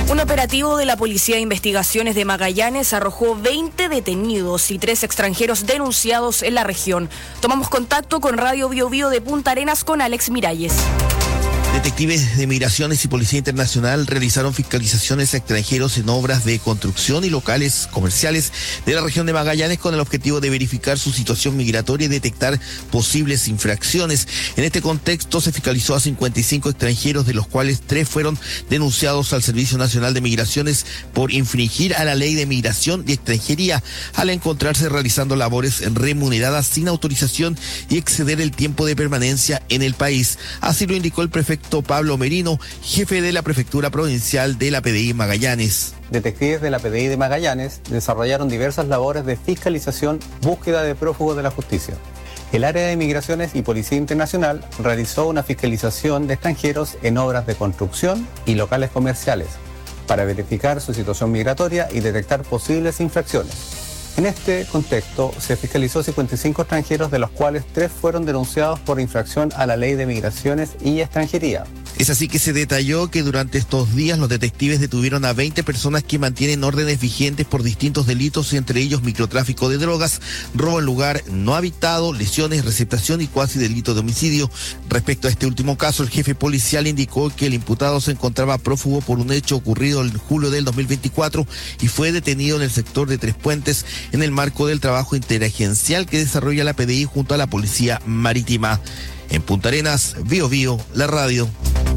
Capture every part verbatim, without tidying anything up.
Un operativo de la Policía de Investigaciones de Magallanes arrojó veinte detenidos y tres extranjeros denunciados en la región. Tomamos contacto con Radio Bio Bio de Punta Arenas con Alex Miralles. Detectives de Migraciones y Policía Internacional realizaron fiscalizaciones a extranjeros en obras de construcción y locales comerciales de la región de Magallanes con el objetivo de verificar su situación migratoria y detectar posibles infracciones. En este contexto se fiscalizó a cincuenta y cinco extranjeros, de los cuales tres fueron denunciados al Servicio Nacional de Migraciones por infringir a la Ley de Migración y Extranjería al encontrarse realizando labores remuneradas sin autorización y exceder el tiempo de permanencia en el país. Así lo indicó el prefecto Pablo Merino, jefe de la Prefectura Provincial de la P D I Magallanes. Detectives de la P D I de Magallanes desarrollaron diversas labores de fiscalización, búsqueda de prófugos de la justicia. El área de Migraciones y Policía Internacional realizó una fiscalización de extranjeros en obras de construcción y locales comerciales para verificar su situación migratoria y detectar posibles infracciones. En este contexto, se fiscalizó cincuenta y cinco extranjeros, de los cuales tres fueron denunciados por infracción a la Ley de Migraciones y Extranjería. Es así que se detalló que durante estos días los detectives detuvieron a veinte personas que mantienen órdenes vigentes por distintos delitos, entre ellos microtráfico de drogas, robo en lugar no habitado, lesiones, receptación y cuasi delito de homicidio. Respecto a este último caso, el jefe policial indicó que el imputado se encontraba prófugo por un hecho ocurrido en julio del dos mil veinticuatro y fue detenido en el sector de Tres Puentes en el marco del trabajo interagencial que desarrolla la P D I junto a la Policía Marítima. En Punta Arenas, Bio Bio, la radio.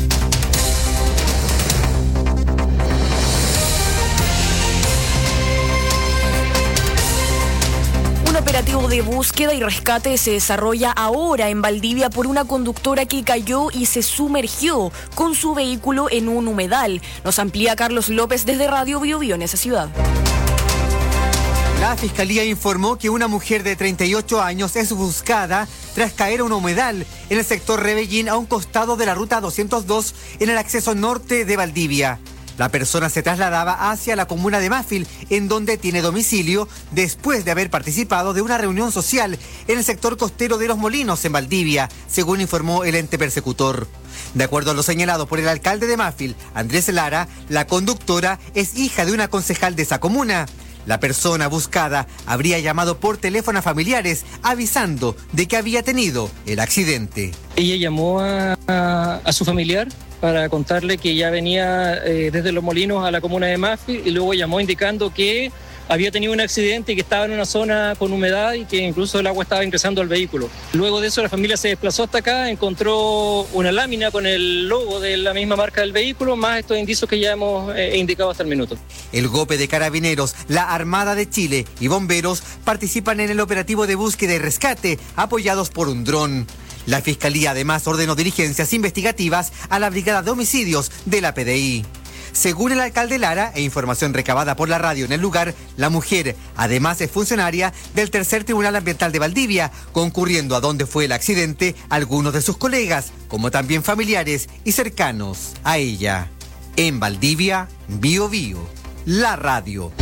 Un operativo de búsqueda y rescate se desarrolla ahora en Valdivia por una conductora que cayó y se sumergió con su vehículo en un humedal. Nos amplía Carlos López desde Radio Bio Bio en esa ciudad. La Fiscalía informó que una mujer de treinta y ocho años es buscada tras caer a un humedal en el sector Rebellín, a un costado de la ruta doscientos dos en el acceso norte de Valdivia. La persona se trasladaba hacia la comuna de Mafil, en donde tiene domicilio, después de haber participado de una reunión social en el sector costero de Los Molinos, en Valdivia, según informó el ente persecutor. De acuerdo a lo señalado por el alcalde de Mafil, Andrés Lara, la conductora es hija de una concejal de esa comuna. La persona buscada habría llamado por teléfono a familiares avisando de que había tenido el accidente. Ella llamó a, a, a su familiar para contarle que ya venía eh, desde Los Molinos a la comuna de Mafil, y luego llamó indicando que había tenido un accidente y que estaba en una zona con humedad y que incluso el agua estaba ingresando al vehículo. Luego de eso la familia se desplazó hasta acá, encontró una lámina con el logo de la misma marca del vehículo, más estos indicios que ya hemos eh, indicado hasta el minuto. El G O P de Carabineros, la Armada de Chile y bomberos participan en el operativo de búsqueda y rescate, apoyados por un dron. La Fiscalía además ordenó diligencias investigativas a la Brigada de Homicidios de la P D I. Según el alcalde Lara e información recabada por la radio en el lugar, la mujer además es funcionaria del Tercer Tribunal Ambiental de Valdivia, concurriendo a donde fue el accidente algunos de sus colegas, como también familiares y cercanos a ella. En Valdivia, Bio Bio, la radio.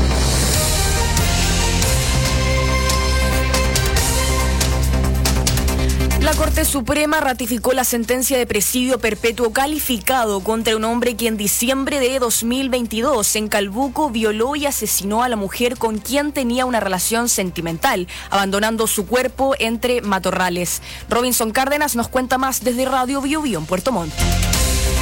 La Corte Suprema ratificó la sentencia de presidio perpetuo calificado contra un hombre que en diciembre de dos mil veintidós en Calbuco violó y asesinó a la mujer con quien tenía una relación sentimental, abandonando su cuerpo entre matorrales. Robinson Cárdenas nos cuenta más desde Radio Bio Bio en Puerto Montt.